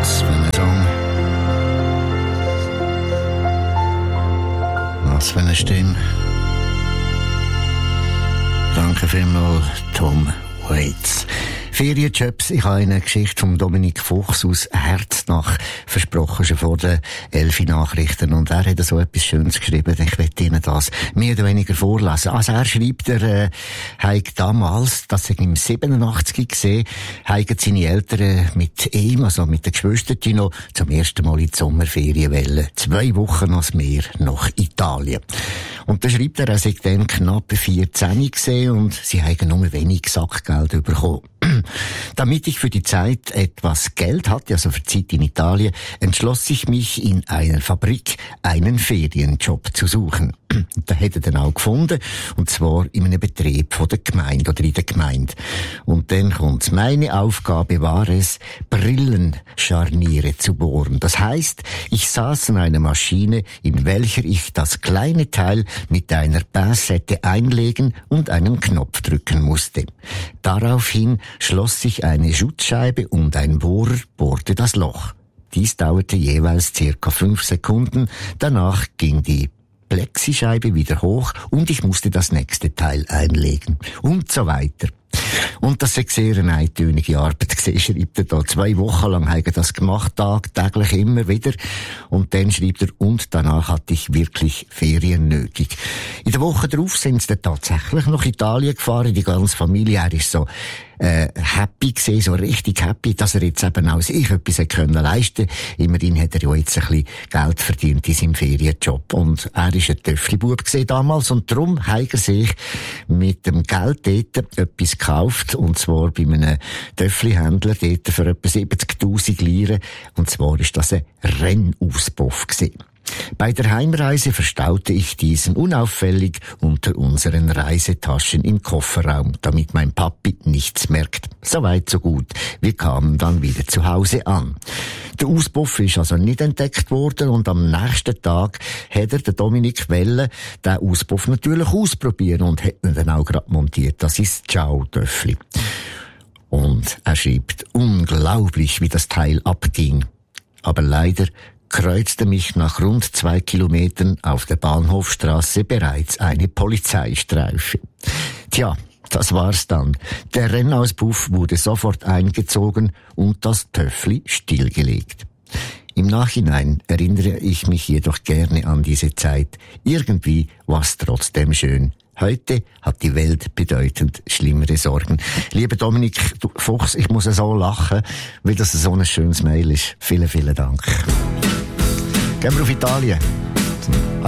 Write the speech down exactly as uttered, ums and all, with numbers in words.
Was für ein Song. Was für eine Stimme. Danke vielmals, Tom Waits. Ferienjobs. Ich habe eine Geschichte von Dominik Fuchs aus Herznach versprochen, schon vor den elfi Nachrichten. Und er hat so etwas Schönes geschrieben. Ich werde Ihnen das mehr oder weniger vorlesen. Also er schreibt, er äh, hat damals, das ich im siebenundachtzig gesehen, haben seine Eltern mit ihm, also mit den Geschwistern, noch zum ersten Mal in die Sommerferien wollen. Zwei Wochen ans Meer nach Italien. Und da schreibt er, er sei dann knapp vierzehn gesehen und sie haben nur wenig Sackgeld bekommen. Damit ich für die Zeit etwas Geld hatte, also für die Zeit in Italien, entschloss ich mich, in einer Fabrik einen Ferienjob zu suchen. Da hätte er dann auch gefunden, und zwar in einem Betrieb von der Gemeinde oder in der Gemeinde. Und dann kommt's. Meine Aufgabe war es, Brillenscharniere zu bohren. Das heisst, ich saß an einer Maschine, in welcher ich das kleine Teil mit einer Pinzette einlegen und einen Knopf drücken musste. Daraufhin schloss sich eine Schutzscheibe und ein Bohrer bohrte das Loch. Dies dauerte jeweils circa fünf Sekunden. Danach ging die Plexischeibe wieder hoch und ich musste das nächste Teil einlegen. Und so weiter. Und das ist sehr eine eintönige Arbeit gewesen, schreibt er da. Zwei Wochen lang habe ich das gemacht, tagtäglich immer wieder. Und dann schreibt er, und danach hatte ich wirklich Ferien nötig. In der Woche darauf sind sie dann tatsächlich nach Italien gefahren, die ganze Familie. Er ist so äh, happy gewesen, so richtig happy, dass er jetzt eben auch sich etwas können leisten. Immerhin hat er ja jetzt ein bisschen Geld verdient in seinem Ferienjob. Und er ist ein Töffli-Bub gewesen damals, und darum hat er sich mit dem Geld dort etwas gekauft, und zwar bei einem Töffli-Händler dort für etwa siebzigtausend Lire, und zwar ist das ein Rennauspuff gewesen. Bei der Heimreise verstaute ich diesen unauffällig unter unseren Reisetaschen im Kofferraum, damit mein Papi nichts merkt. Soweit so gut. Wir kamen dann wieder zu Hause an. Der Auspuff ist also nicht entdeckt worden, und am nächsten Tag hat er, der Dominik Welle, den Auspuff natürlich ausprobieren und hat ihn dann auch gerade montiert. Das ist Ciao-Töffli. Und er schreibt, unglaublich, wie das Teil abging. Aber leider kreuzte mich nach rund zwei Kilometern auf der Bahnhofstraße bereits eine Polizeistreife. Tja, das war's dann. Der Rennauspuff wurde sofort eingezogen und das Töffli stillgelegt. Im Nachhinein erinnere ich mich jedoch gerne an diese Zeit. Irgendwie war's trotzdem schön. Heute hat die Welt bedeutend schlimmere Sorgen. Lieber Dominik Fuchs, ich muss so lachen, weil das so ein schönes Mail ist. Vielen, vielen Dank. Gehen wir auf Italien.